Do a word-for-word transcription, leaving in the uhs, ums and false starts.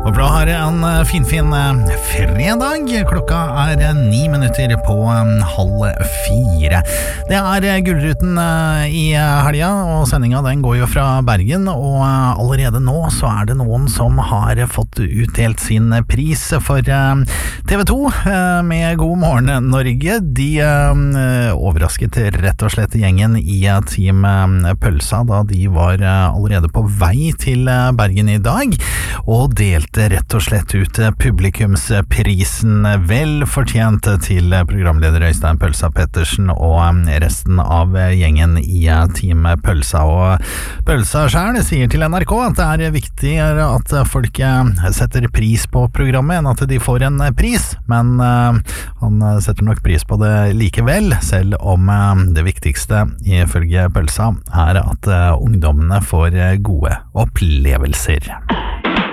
Håper du har en finfin fredag. Klokka er ni minutter på halv fire. Det er Gullruten i helga, og sendinga den går jo fra Bergen, og allerede nå så er det noen som har fått utdelt sin pris for T V to med God morgen Norge. De overrasket rett og slett gjengen i Team Pølsa da de var allerede på vei til Bergen i dag, og delte rett og slett ut publikumsprisen, vel fortjent til programleder Øystein Pølsa Pettersen og resten av gjengen i Team Pølsa. Og Pølsa selv sier til N R K at det er viktigere at folk setter pris på programmet enn at de får en pris, men han setter nok pris på det likevel, selv om det viktigste ifølge Pølsa er at ungdommene får gode opplevelser.